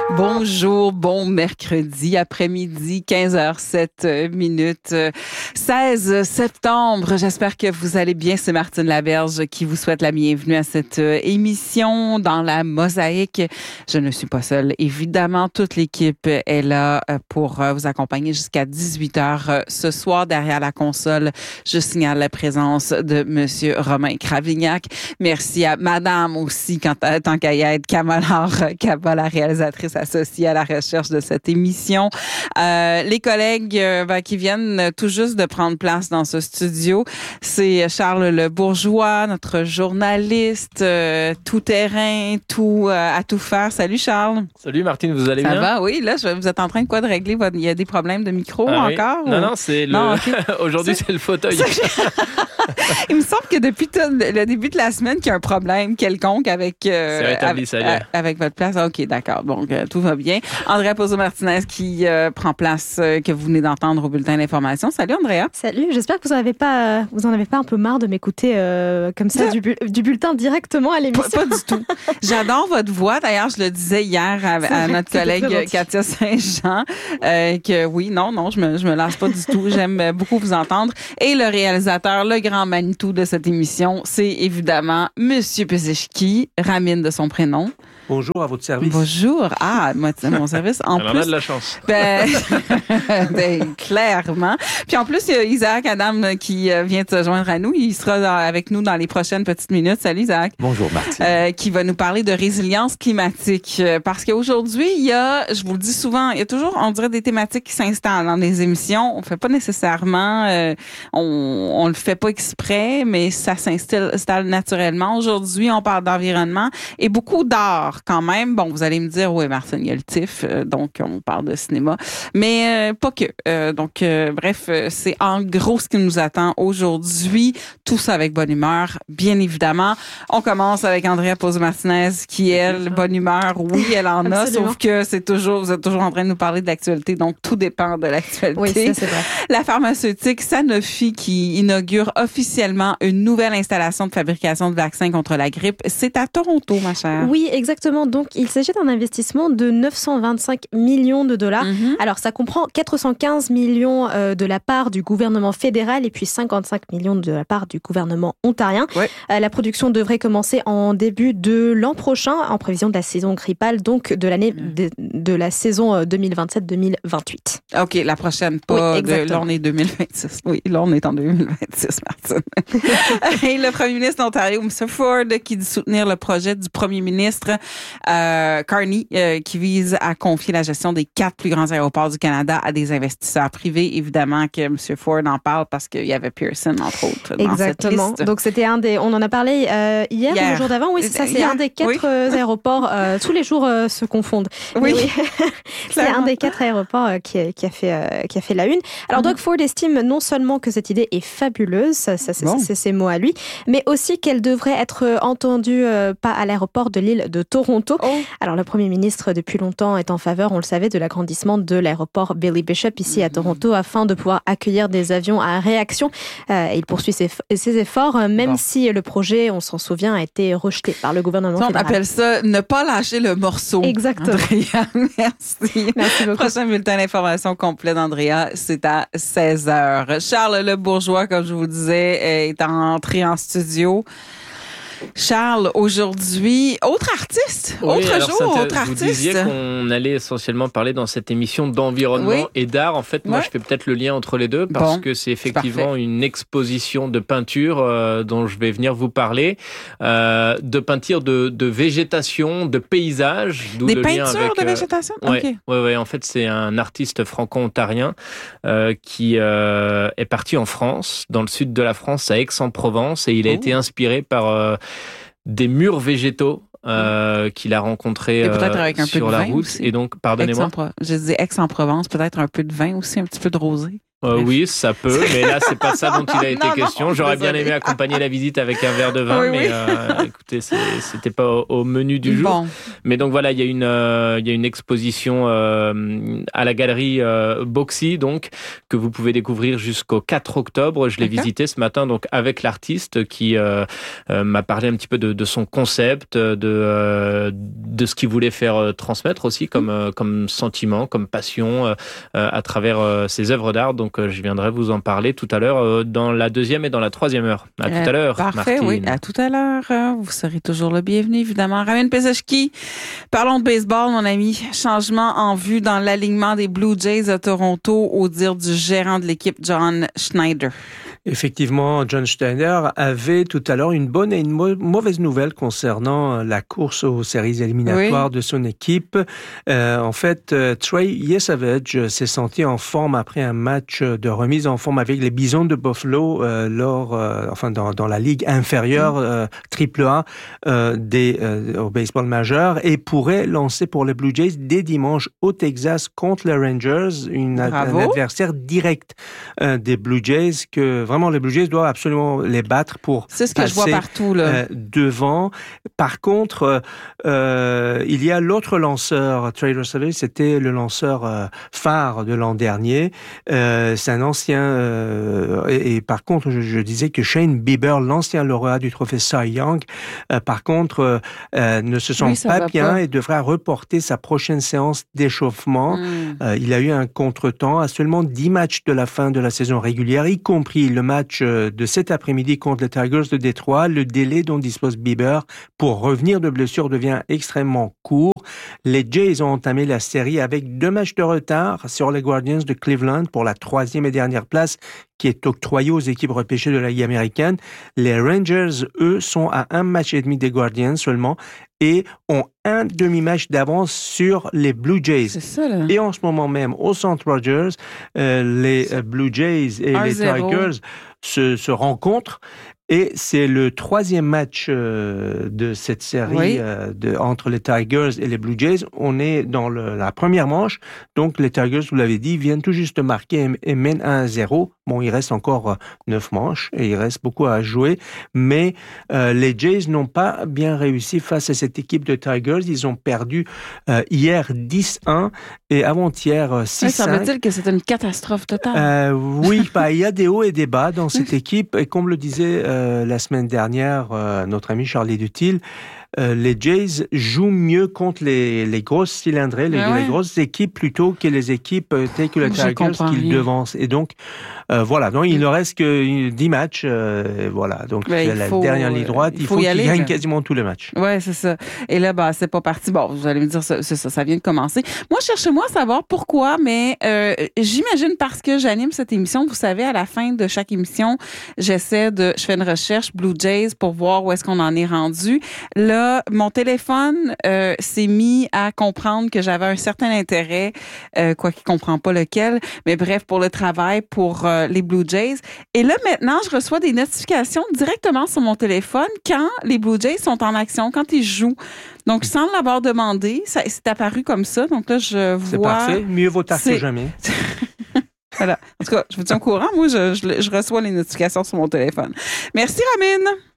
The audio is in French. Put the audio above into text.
Bonjour, bon mercredi après-midi, 15h07, 16 septembre. J'espère que vous allez bien. C'est Martine Laberge qui vous souhaite la bienvenue à cette émission dans la Mosaïque. Je ne suis pas seule. Évidemment, toute l'équipe est là pour vous accompagner jusqu'à 18h ce soir. Derrière la console, je signale la présence de Monsieur Romain Cravignac. Merci à Madame aussi, tant qu'à y être, Kamala Kaba, la réalisatrice associée à la recherche de cette émission. Les collègues qui viennent tout juste de prendre place dans ce studio, c'est Charles Le Bourgeois, notre journaliste, tout terrain, à tout faire. Salut Charles. Salut Martine, vous allez bien? Ça va, oui. Là, vous êtes en train de régler il y a des problèmes de micro encore? Oui. Non, c'est okay. Aujourd'hui, c'est le fauteuil. Il me semble que depuis le début de la semaine, qu'il y a un problème quelconque avec votre place. OK, d'accord. Bon, tout va bien. Andrea Pozzo-Martinez qui prend place, que vous venez d'entendre au bulletin d'information. Salut Andrea. Salut, j'espère que vous en avez pas un peu marre de m'écouter comme ça du bulletin directement à l'émission. Pas du tout. J'adore votre voix. D'ailleurs, je le disais hier à notre collègue Katia Saint-Jean que oui, non, je me lasse pas du tout. J'aime beaucoup vous entendre. Et le réalisateur, le grand Manitou de cette émission, c'est évidemment Monsieur Pezeshki, Ramin de son prénom. Bonjour, à votre service. Bonjour. Ah, mon service. En plus, on a de la chance. Clairement. Puis en plus, il y a Isaac Adam qui vient de se joindre à nous. Il sera avec nous dans les prochaines petites minutes. Salut Isaac. Bonjour Martine. Qui va nous parler de résilience climatique. Parce qu'aujourd'hui, je vous le dis souvent, il y a toujours, on dirait, des thématiques qui s'installent dans des émissions. On fait pas nécessairement, on le fait pas exprès, mais ça s'installe naturellement. Aujourd'hui, on parle d'environnement et beaucoup d'art. Quand même, bon, vous allez me dire, oui, Martine, il y a le TIFF, donc on parle de cinéma, mais pas que. Bref, c'est en gros ce qui nous attend aujourd'hui. Tout ça avec bonne humeur, bien évidemment. On commence avec Andrea Pozzo-Martinez, qui, elle, bonne humeur, oui, elle en a, sauf que vous êtes toujours en train de nous parler de l'actualité, donc tout dépend de l'actualité. Oui, ça, c'est vrai. La pharmaceutique Sanofi qui inaugure officiellement une nouvelle installation de fabrication de vaccins contre la grippe. C'est à Toronto, ma chère. Oui, exactement. Donc, il s'agit d'un investissement de 925 millions de dollars. Mm-hmm. Alors, ça comprend 415 millions de la part du gouvernement fédéral et puis 55 millions de la part du gouvernement ontarien. Ouais. La production devrait commencer en début de l'an prochain, en prévision de la saison grippale, donc de l'année de la saison 2027-2028. OK, la prochaine, pas oui, là, on est 2026. Oui, là, on est en 2026, Martine. Et le premier ministre d'Ontario, M. Ford, qui dit soutenir le projet du premier ministre Carney, qui vise à confier la gestion des 4 plus grands aéroports du Canada à des investisseurs privés. Évidemment que M. Ford en parle parce qu'il y avait Pearson, entre autres, dans cette liste. Donc, c'était on en a parlé hier ou le jour d'avant. Oui, c'est ça, c'est un des 4 aéroports. Tous les jours se confondent. Oui. C'est un des 4 aéroports qui a fait la une. Alors, Doug Ford estime non seulement que cette idée est fabuleuse, c'est ses mots à lui, mais aussi qu'elle devrait être entendue pas à l'aéroport de l'île de Toronto. Alors, le premier ministre, depuis longtemps, est en faveur, on le savait, de l'agrandissement de l'aéroport Billy Bishop ici à Toronto afin de pouvoir accueillir des avions à réaction. Il poursuit ses efforts, même si le projet, on s'en souvient, a été rejeté par le gouvernement fédéral. On appelle ça ne pas lâcher le morceau. Exactement. Andrea, merci. Merci beaucoup. Prochain bulletin d'information complet d'Andrea, c'est à 16h. Charles Le Bourgeois, comme je vous disais, est entré en studio. Charles, aujourd'hui, autre artiste, autre artiste. Vous disiez qu'on allait essentiellement parler dans cette émission d'environnement et d'art. En fait, moi, je fais peut-être le lien entre les deux parce que c'est effectivement une exposition de peinture dont je vais venir vous parler, de peinture de végétation, de paysage. Des peintures de végétation? Ouais. En fait, c'est un artiste franco-ontarien qui est parti en France, dans le sud de la France, à Aix-en-Provence, et il a été inspiré par des murs végétaux qu'il a rencontrés sur la route. Aussi. Et donc, pardonnez-moi. Je disais Aix-en-Provence, peut-être un peu de vin aussi, un petit peu de rosé. Oui, ça peut, mais là, c'est pas ça dont il a été question. J'aurais bien aimé accompagner la visite avec un verre de vin, mais écoutez, c'était pas au menu du jour. Mais donc voilà, il y a une exposition à la galerie Boxy, donc, que vous pouvez découvrir jusqu'au 4 octobre. Je l'ai visité ce matin, donc, avec l'artiste qui m'a parlé un petit peu de son concept, de ce qu'il voulait faire transmettre aussi comme sentiment, comme passion à travers ses œuvres d'art. Donc, je viendrai vous en parler tout à l'heure dans la 2e et dans la 3e heure. À tout à l'heure, parfait, Martine. Oui, à tout à l'heure. Vous serez toujours le bienvenu, évidemment. Ramin Pesachki, parlons de baseball, mon ami. Changement en vue dans l'alignement des Blue Jays de Toronto, au dire du gérant de l'équipe, John Schneider. Effectivement, John Schneider avait tout à l'heure une bonne et une mauvaise nouvelle concernant la course aux séries éliminatoires de son équipe. En fait, Trey Yesavage s'est senti en forme après un match de remise en forme avec les Bisons de Buffalo dans la ligue inférieure AAA au baseball majeur et pourrait lancer pour les Blue Jays dès dimanche au Texas contre les Rangers, un adversaire direct des Blue Jays que vraiment les Blue Jays doivent absolument les battre pour c'est ce que je vois partout là. Devant. Par contre, il y a l'autre lanceur, Trey Yesavage, c'était le lanceur phare de l'an dernier. C'est un ancien et par contre, je disais que Shane Bieber, l'ancien lauréat du trophée Cy Young, par contre, ne se sent pas bien et devrait reporter sa prochaine séance d'échauffement. Il a eu un contretemps à seulement 10 matchs de la fin de la saison régulière, y compris le match de cet après-midi contre les Tigers de Détroit. Le délai dont dispose Bieber pour revenir de blessure devient extrêmement court. Les Jays ont entamé la série avec 2 matchs de retard sur les Guardians de Cleveland pour la 3e et dernière place qui est octroyée aux équipes repêchées de la Ligue américaine. Les Rangers, eux, sont à 1 match et demi des Guardians seulement et ont un demi-match d'avance sur les Blue Jays. C'est ça, là. Et en ce moment même, au Centre Rogers, les Blue Jays et les Tigers se rencontrent. Et c'est le 3e match de cette série entre les Tigers et les Blue Jays. On est dans la première manche. Donc, les Tigers, vous l'avez dit, viennent tout juste de marquer et mènent 1-0. Bon, il reste encore 9 manches et il reste beaucoup à jouer. Mais les Jays n'ont pas bien réussi face à cette équipe de Tigers. Ils ont perdu hier 10-1 et avant-hier 6-5. Ça veut dire que c'est une catastrophe totale. Oui, il y a des hauts et des bas dans cette équipe. Et comme le disait la semaine dernière notre ami Charlie Dutil, les Jays jouent mieux contre les grosses cylindrées, les grosses équipes plutôt que les équipes telles que les Tigers qu'ils devancent. Et donc, voilà. Donc, il ne reste que 10 matchs. Voilà. Donc, la dernière ligne droite, il faut qu'ils gagnent quasiment tous les matchs. Oui, c'est ça. Et là, c'est pas parti. Bon, vous allez me dire, c'est ça vient de commencer. Moi, cherchez-moi à savoir pourquoi, mais j'imagine parce que j'anime cette émission. Vous savez, à la fin de chaque émission, je fais une recherche Blue Jays pour voir où est-ce qu'on en est rendu. Là, mon téléphone s'est mis à comprendre que j'avais un certain intérêt, quoi qu'il ne comprend pas lequel, mais bref, pour le travail, pour les Blue Jays. Et là, maintenant, je reçois des notifications directement sur mon téléphone quand les Blue Jays sont en action, quand ils jouent. Donc, sans l'avoir demandé, c'est apparu comme ça. Donc là, je vois... C'est parfait. Mieux vaut tard que jamais. Voilà. En tout cas, je vous tiens au courant. Moi, je reçois les notifications sur mon téléphone. Merci, Ramin.